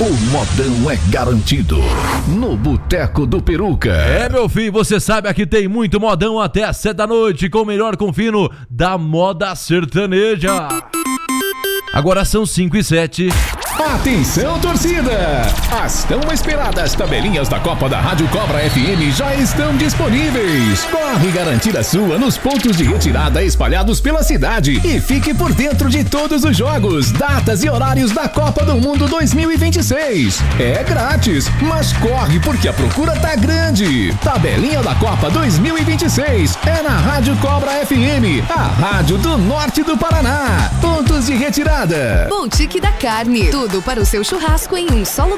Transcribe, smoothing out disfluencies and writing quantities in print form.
O modão é garantido no Boteco do Peruca. É, meu filho, você sabe, aqui tem muito modão até às 7 da noite, com o melhor confino da moda sertaneja. Agora são 5:07. Atenção, torcida! As tão esperadas tabelinhas da Copa da Rádio Cobra FM já estão disponíveis. Corre garantir a sua nos pontos de retirada espalhados pela cidade e fique por dentro de todos os jogos, datas e horários da Copa do Mundo 2026. É grátis, mas corre porque a procura tá grande. Tabelinha da Copa 2026 é na Rádio Cobra FM, a rádio do norte do Paraná. Pontos de retirada. Boutique da Carne, tudo para o seu churrasco em um só lugar.